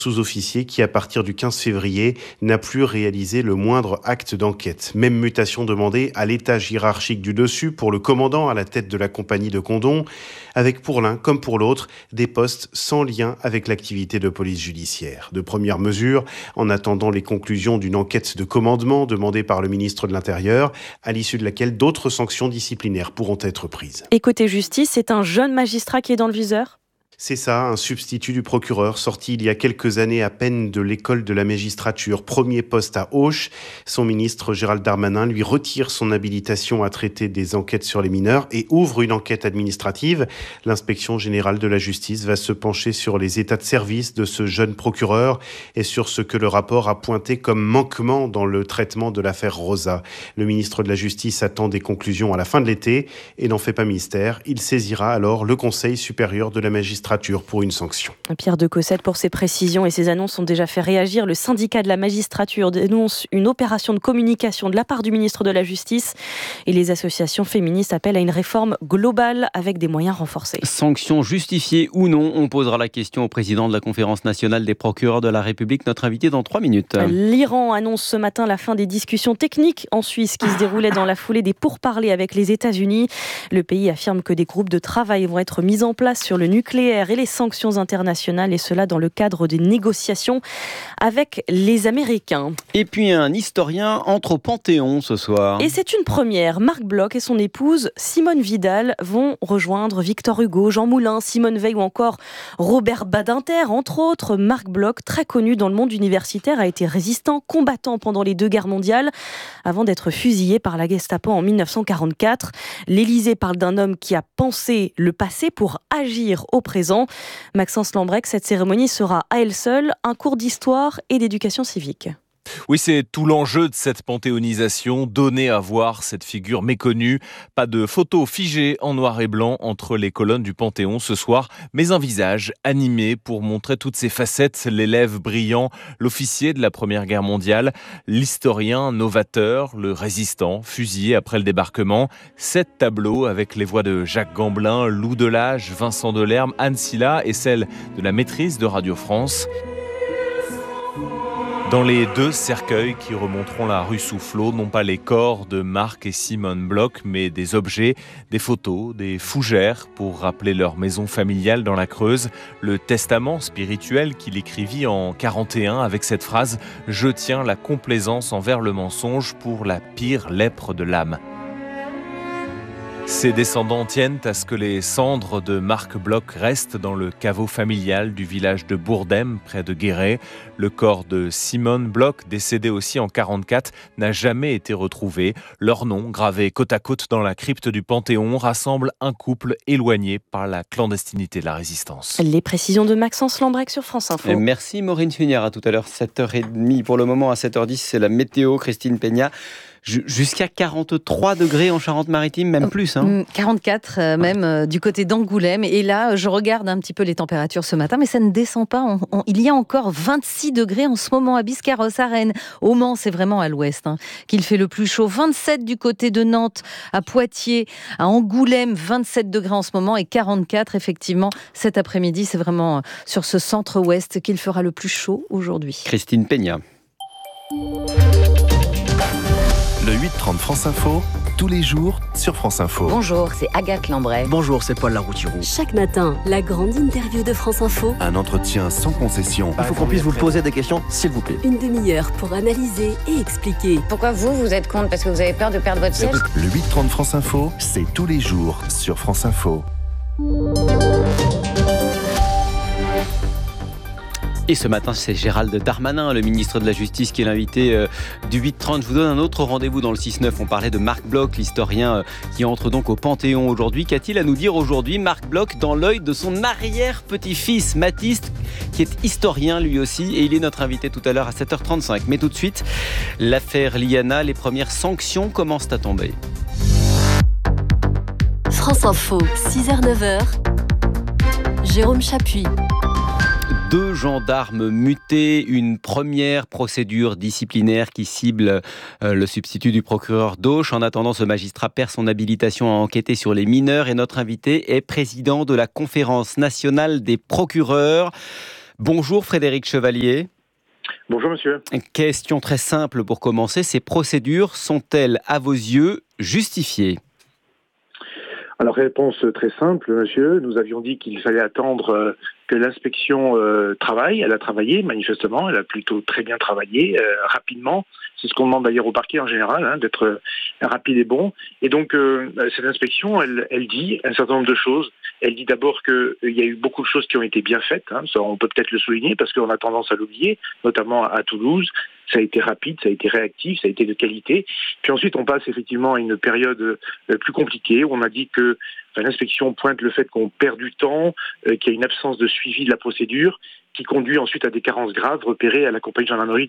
Sous-officier qui, à partir du 15 février, n'a plus réalisé le moindre acte d'enquête. Même mutation demandée à l'étage hiérarchique du dessus pour le commandant à la tête de la compagnie de Condom, avec pour l'un comme pour l'autre des postes sans lien avec l'activité de police judiciaire. De premières mesures, en attendant les conclusions d'une enquête de commandement demandée par le ministre de l'Intérieur, à l'issue de laquelle d'autres sanctions disciplinaires pourront être prises. Et côté justice, c'est un jeune magistrat qui est dans le viseur ? C'est ça, un substitut du procureur sorti il y a quelques années à peine de l'école de la magistrature, premier poste à Auch. Son ministre Gérald Darmanin lui retire son habilitation à traiter des enquêtes sur les mineurs et ouvre une enquête administrative. L'inspection générale de la justice va se pencher sur les états de service de ce jeune procureur et sur ce que le rapport a pointé comme manquement dans le traitement de l'affaire Rosa. Le ministre de la Justice attend des conclusions à la fin de l'été et n'en fait pas mystère. Il saisira alors le Conseil supérieur de la magistrature pour une sanction. Pierre de Cossette pour ses précisions et ses annonces ont déjà fait réagir. Le syndicat de la magistrature dénonce une opération de communication de la part du ministre de la Justice et les associations féministes appellent à une réforme globale avec des moyens renforcés. Sanctions justifiées ou non, on posera la question au président de la Conférence nationale des procureurs de la République, notre invité dans 3 minutes. L'Iran annonce ce matin la fin des discussions techniques en Suisse qui se déroulaient dans la foulée des pourparlers avec les États-Unis. Le pays affirme que des groupes de travail vont être mis en place sur le nucléaire et les sanctions internationales, et cela dans le cadre des négociations avec les Américains. Et puis un historien entre au Panthéon ce soir. Et c'est une première. Marc Bloch et son épouse Simone Vidal vont rejoindre Victor Hugo, Jean Moulin, Simone Veil ou encore Robert Badinter, entre autres. Marc Bloch, très connu dans le monde universitaire, a été résistant, combattant pendant les 2 guerres mondiales, avant d'être fusillé par la Gestapo en 1944. L'Élysée parle d'un homme qui a pensé le passé pour agir au présent. Maxence Lambrec, cette cérémonie sera à elle seule un cours d'histoire et d'éducation civique. Oui, c'est tout l'enjeu de cette panthéonisation, donner à voir cette figure méconnue. Pas de photos figées en noir et blanc entre les colonnes du Panthéon ce soir, mais un visage animé pour montrer toutes ses facettes, l'élève brillant, l'officier de la Première Guerre mondiale, l'historien novateur, le résistant, fusillé après le débarquement. 7 tableaux avec les voix de Jacques Gamblin, Lou Delage, Vincent Delerme, Anne Silla et celle de la maîtrise de Radio France. Dans les 2 cercueils qui remonteront la rue Soufflot, non pas les corps de Marc et Simone Bloch, mais des objets, des photos, des fougères pour rappeler leur maison familiale dans la Creuse. Le testament spirituel qu'il écrivit en 41 avec cette phrase « Je tiens la complaisance envers le mensonge pour la pire lèpre de l'âme ». Ses descendants tiennent à ce que les cendres de Marc Bloch restent dans le caveau familial du village de Bourdem, près de Guéret. Le corps de Simone Bloch, décédée aussi en 1944, n'a jamais été retrouvé. Leur nom, gravé côte à côte dans la crypte du Panthéon, rassemble un couple éloigné par la clandestinité de la résistance. Les précisions de Maxence Lambrec sur France Info. Merci Maureen Funière, à tout à l'heure, 7h30. Pour le moment, à 7h10, c'est la météo, Christine Peña. Jusqu'à 43 degrés en Charente-Maritime, même plus. 44 même du côté d'Angoulême. Et là, je regarde un petit peu les températures ce matin, mais ça ne descend pas. Il y a encore 26 degrés en ce moment à Biscarrosse, à Rennes. Au Mans, c'est vraiment à l'ouest qu'il fait le plus chaud. 27 du côté de Nantes, à Poitiers, à Angoulême, 27 degrés en ce moment et 44 effectivement cet après-midi. C'est vraiment sur ce centre-ouest qu'il fera le plus chaud aujourd'hui. Christine Peña. Le 8-30 France Info, tous les jours sur France Info. Bonjour, c'est Agathe Lambray. Bonjour, c'est Paul Laroutirou. Chaque matin, la grande interview de France Info. Un entretien sans concession. Il faut qu'on puisse vous poser des questions, s'il vous plaît. Une demi-heure pour analyser et expliquer. Pourquoi vous êtes contre? Parce que vous avez peur de perdre votre siège? Le 8-30 France Info, c'est tous les jours sur France Info. Et ce matin, c'est Gérald Darmanin, le ministre de la Justice, qui est l'invité du 8-30. Je vous donne un autre rendez-vous dans le 6-9. On parlait de Marc Bloch, l'historien qui entre donc au Panthéon aujourd'hui. Qu'a-t-il à nous dire aujourd'hui, Marc Bloch, dans l'œil de son arrière-petit-fils, Mathis, qui est historien lui aussi, et il est notre invité tout à l'heure à 7h35. Mais tout de suite, l'affaire Liana, les premières sanctions commencent à tomber. France Info, 6h-9h, Jérôme Chapuis. 2 gendarmes mutés, une première procédure disciplinaire qui cible le substitut du procureur d'Auch. En attendant, ce magistrat perd son habilitation à enquêter sur les mineurs et notre invité est président de la Conférence nationale des procureurs. Bonjour Frédéric Chevalier. Bonjour monsieur. Question très simple pour commencer. Ces procédures sont-elles, à vos yeux, justifiées ? Alors réponse très simple monsieur. Nous avions dit qu'il fallait attendre que l'inspection travaille. Elle a travaillé manifestement. Elle a plutôt très bien travaillé, rapidement. C'est ce qu'on demande d'ailleurs au parquet en général, d'être rapide et bon. Et donc cette inspection, elle dit un certain nombre de choses. Elle dit d'abord qu'il y a eu beaucoup de choses qui ont été bien faites. Ça, on peut peut-être le souligner parce qu'on a tendance à l'oublier, notamment à Toulouse. Ça a été rapide, ça a été réactif, ça a été de qualité. Puis ensuite, on passe effectivement à une période plus compliquée où on a dit que l'inspection pointe le fait qu'on perd du temps, qu'il y a une absence de suivi de la procédure, qui conduit ensuite à des carences graves repérées à la compagnie de gendarmerie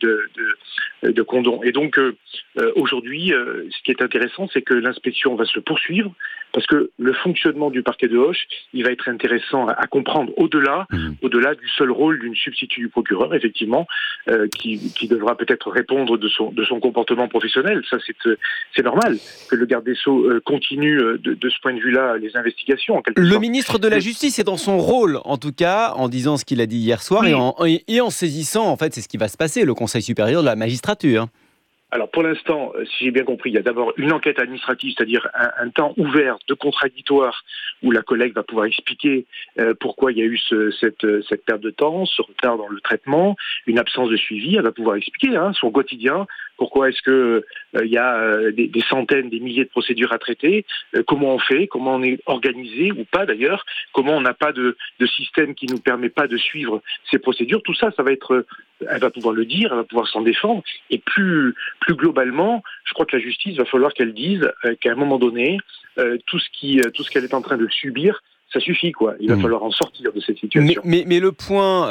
de Condom. Et donc aujourd'hui, ce qui est intéressant, c'est que l'inspection va se poursuivre parce que le fonctionnement du parquet de Auch, il va être intéressant à comprendre au-delà du seul rôle d'une substitut du procureur, effectivement, qui devra peut-être répondre de son comportement professionnel. Ça, c'est normal que le garde des Sceaux continue de ce point de vue-là les investigations. Le ministre de la Justice est dans son rôle, en tout cas, en disant ce qu'il a dit hier soir et en saisissant, en fait, c'est ce qui va se passer, le Conseil supérieur de la magistrature. Alors pour l'instant, si j'ai bien compris, il y a d'abord une enquête administrative, c'est-à-dire un temps ouvert de contradictoire où la collègue va pouvoir expliquer pourquoi il y a eu cette perte de temps, ce retard dans le traitement, une absence de suivi. Elle va pouvoir expliquer son quotidien, pourquoi est-ce que il y a des centaines, des milliers de procédures à traiter, comment on fait, comment on est organisé ou pas d'ailleurs, comment on n'a pas de système qui nous permet pas de suivre ces procédures. Tout ça, ça va être, elle va pouvoir le dire, elle va pouvoir s'en défendre. Et plus globalement, je crois que la justice va falloir qu'elle dise qu'à un moment donné, tout ce qu'elle est en train de subir, ça suffit, quoi. Il va falloir en sortir de cette situation. Mais le point,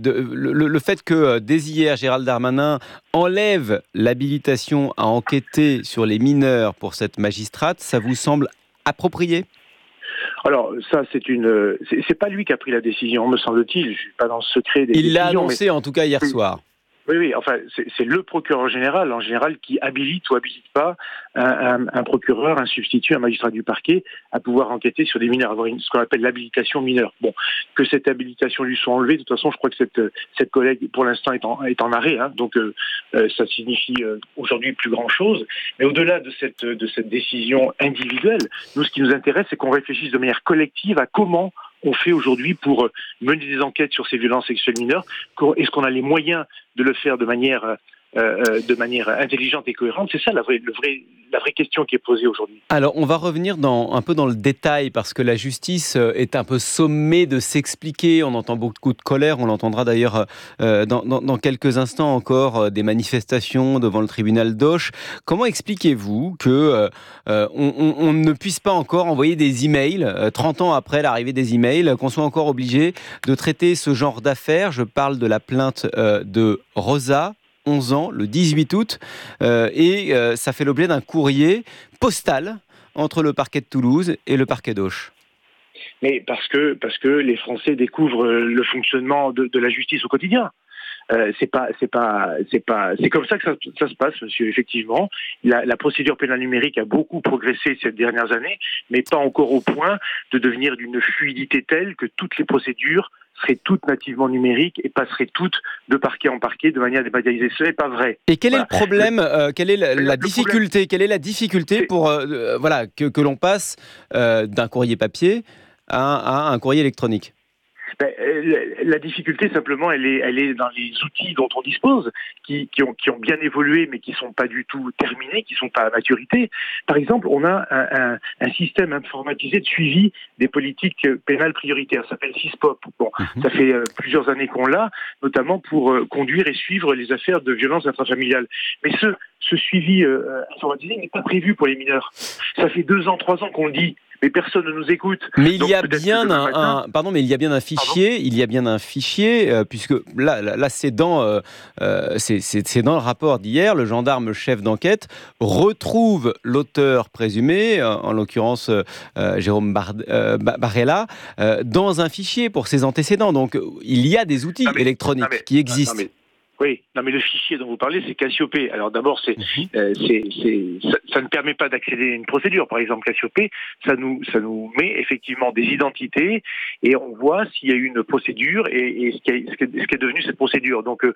le fait que dès hier, Gérald Darmanin enlève l'habilitation à enquêter sur les mineurs pour cette magistrate, ça vous semble approprié ? Alors ça, c'est pas lui qui a pris la décision, me semble-t-il. Je suis pas dans le secret des décisions. Il l'a annoncé en tout cas hier soir. Oui, enfin, c'est le procureur général, en général, qui habilite ou habilite pas un procureur, un substitut, un magistrat du parquet à pouvoir enquêter sur des mineurs, avoir ce qu'on appelle l'habilitation mineure. Bon, que cette habilitation lui soit enlevée, de toute façon, je crois que cette collègue, pour l'instant, est en arrêt, donc ça signifie aujourd'hui plus grand-chose. Mais au-delà de cette décision individuelle, nous, ce qui nous intéresse, c'est qu'on réfléchisse de manière collective à comment on fait aujourd'hui pour mener des enquêtes sur ces violences sexuelles mineures. Est-ce qu'on a les moyens de le faire de manière intelligente et cohérente? C'est ça la vraie question qui est posée aujourd'hui. Alors, on va revenir un peu dans le détail, parce que la justice est un peu sommée de s'expliquer. On entend beaucoup de colère, on l'entendra d'ailleurs dans quelques instants encore, des manifestations devant le tribunal d'Auch. Comment expliquez-vous que on ne puisse pas encore envoyer des emails, 30 ans après l'arrivée des emails, qu'on soit encore obligé de traiter ce genre d'affaires? Je parle de la plainte de Rosa, 11 ans, le 18 août, et ça fait l'objet d'un courrier postal entre le parquet de Toulouse et le parquet d'Auch. Mais parce que les Français découvrent le fonctionnement de la justice au quotidien. C'est comme ça que ça se passe, monsieur. Effectivement, la procédure pénale numérique a beaucoup progressé ces dernières années, mais pas encore au point de devenir d'une fluidité telle que toutes les procédures seraient toutes nativement numériques et passeraient toutes de parquet en parquet de manière dématérialisée. Ce n'est pas vrai. Et quel est le problème, quelle est la difficulté, quelle est la difficulté pour que l'on passe d'un courrier papier à un courrier électronique? La difficulté, simplement, elle est dans les outils dont on dispose, qui ont bien évolué, mais qui sont pas du tout terminés, qui sont pas à maturité. Par exemple, on a un système informatisé de suivi des politiques pénales prioritaires. Ça s'appelle SISPOP. Bon, ça fait plusieurs années qu'on l'a, notamment pour conduire et suivre les affaires de violences intrafamiliales. Mais ce suivi informatisé n'est pas prévu pour les mineurs. Ça fait 2 ans, 3 ans qu'on le dit. Mais personne ne nous écoute. Mais il y a bien un fichier, puisque là c'est dans le rapport d'hier. Le gendarme chef d'enquête retrouve l'auteur présumé, en l'occurrence Jérôme Barella, dans un fichier pour ses antécédents. Donc il y a des outils électroniques qui existent. Oui, non mais le fichier dont vous parlez, c'est Cassiopée. Alors d'abord, ça ne permet pas d'accéder à une procédure. Par exemple, Cassiopée, ça nous met effectivement des identités et on voit s'il y a eu une procédure et ce qui est devenu cette procédure. Donc